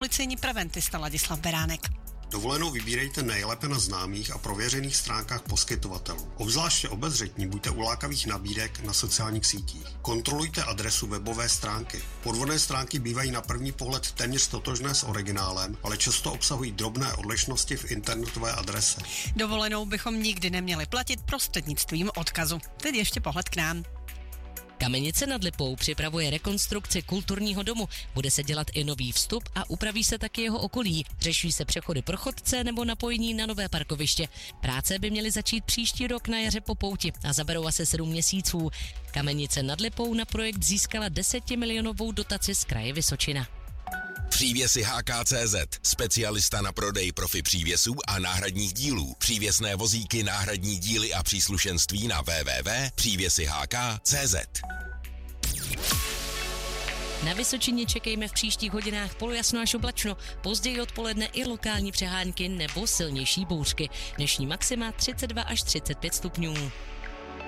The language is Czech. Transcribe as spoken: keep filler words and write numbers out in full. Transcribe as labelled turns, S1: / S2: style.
S1: policejní preventista Ladislav Beránek.
S2: Dovolenou vybírejte nejlépe na známých a prověřených stránkách poskytovatelů. Obzvláště obezřetní buďte u lákavých nabídek na sociálních sítích. Kontrolujte adresu webové stránky. Podvodné stránky bývají na první pohled téměř totožné s originálem, ale často obsahují drobné odlišnosti v internetové adrese.
S1: Dovolenou bychom nikdy neměli platit prostřednictvím odkazu. Teď ještě pohled k nám.
S3: Kamenice nad Lipou připravuje rekonstrukci kulturního domu. Bude se dělat i nový vstup a upraví se taky jeho okolí. Řeší se přechody pro chodce nebo napojení na nové parkoviště. Práce by měly začít příští rok na jaře po pouti a zaberou asi sedm měsíců. Kamenice nad Lipou na projekt získala desetimilionovou dotaci z kraje Vysočina.
S4: Přívěsy H K C Z, specialista na prodej profi přívěsů a náhradních dílů. Přívěsné vozíky, náhradní díly a příslušenství na w w w tečka přívěsy h k tečka c z.
S3: Na Vysočině čekejme v příštích hodinách polojasno až oblačno, později odpoledne i lokální přehánky nebo silnější bouřky. Dnešní maxima třicet dva až třicet pět stupňů.